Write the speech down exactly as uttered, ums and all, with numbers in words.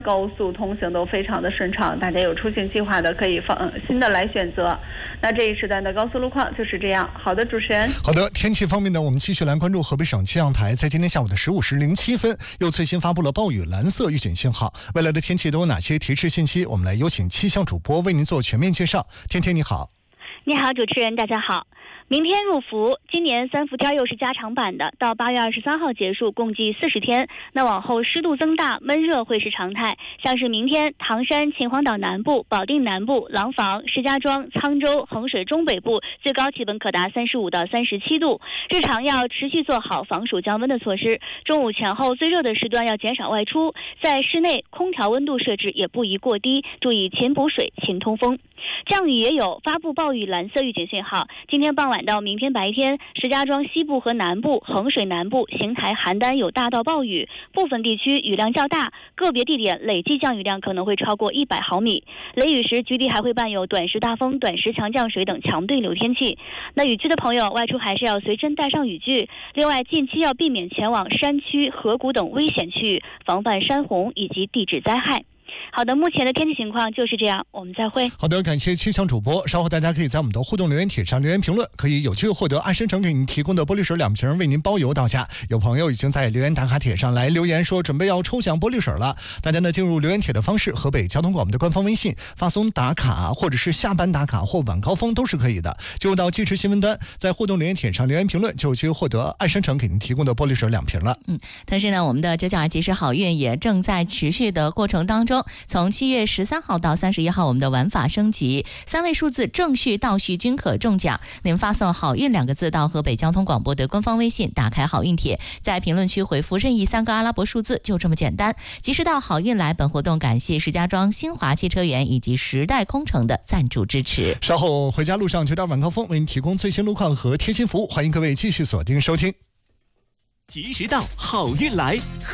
高速通行都非常的顺畅，大家有出行计划的可以放新的来选择。那这一时段的高速路况就是这样。好的，主持人。 好的，天气方面呢，我们继续来关注河北省气象台在今天下午的十五时零七分又最新发布了暴雨蓝色预警信号。未来的天气都有哪些提示信息？我们来有请气象主播为您做全面介绍。天天你好。 你好，主持人，大家好。明天入伏，今年三伏天又是加长版的，到八月二十三号结束，共计四十天。那往后湿度增大，闷热会是常态。像是明天，唐山、秦皇岛南部、保定南部、廊坊、石家庄、沧州、衡水中北部最高气温可达三十五到三十七度。日常要持续做好防暑降温的措施。中午前后最热的时段要减少外出，在室内空调温度设置也不宜过低，注意勤补水、勤通风。降雨也有，发布暴雨蓝色预警信号。今天傍晚到明天白天，石家庄西部和南部、衡水南部、邢台、邯郸有大到暴雨，部分地区雨量较大，个别地点累计降雨量可能会超过一百毫米。雷雨时，局地还会伴有短时大风、短时强降水等强对流天气。那雨具的朋友外出还是要随身带上雨具。另外，近期要避免前往山区、河谷等危险区域，防范山洪以及地质灾害。好的，目前的天气情况就是这样，我们再会。 好的，感谢气象主播。稍后大家可以在我们的互动留言帖上留言评论，可以有机会获得爱生城给您提供的玻璃水两瓶，为您包邮到家。有朋友已经在留言打卡帖上来留言说准备要抽奖玻璃水了，大家呢进入留言帖的方式，河北交通广播的官方微信发送打卡，或者是下班打卡或晚高峰都是可以的。进入到即时新闻端，在互动留言帖上留言评论，就有机会获得爱生城给您提供的玻璃水两瓶了。 嗯，同时呢，我们的九九二即时好运也正在持续的过程当中。从七月十三号到三十一号，我们的玩法升级，三位数字正序倒序均可中奖。您发送好运两个字到河北交通广播的官方微信，打开好运帖，在评论区回复任意三个阿拉伯数字，就这么简单。及时到好运来，本活动感谢石家庄新华汽车园以及时代空城的赞助支持。 稍后回家路上九点晚高峰为您提供最新路况和贴心服务，欢迎各位继续锁定收听。 及时到好运来。